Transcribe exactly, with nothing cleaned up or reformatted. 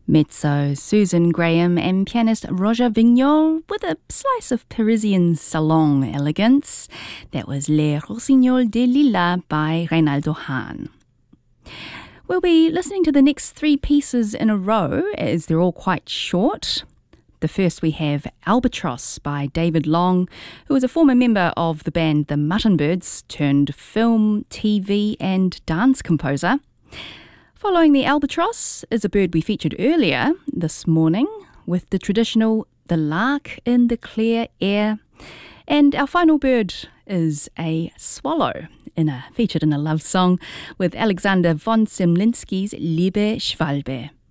Mezzo Susan Graham and pianist Roger Vignol with a slice of Parisian salon elegance. That was Les Rossignols des Lilas by Reynaldo Hahn. We'll be listening to the next three pieces in a row as they're all quite short. The first we have Albatross by David Long, who is a former member of the band The Muttonbirds, turned film, T V and dance composer. Following the albatross is a bird we featured earlier this morning with the traditional The Lark in the Clear Air. And our final bird is a swallow, in a, featured in a love song with Alexander von Semlinsky's Liebe Schwalbe.